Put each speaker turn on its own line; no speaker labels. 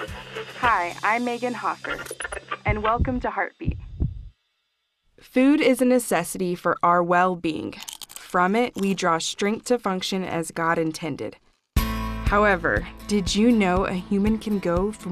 Hi, I'm Megan Hoffer, and welcome to Heartbeat. Food is a necessity for our well-being. From it, we draw strength to function as God intended. However, did you know a human can go from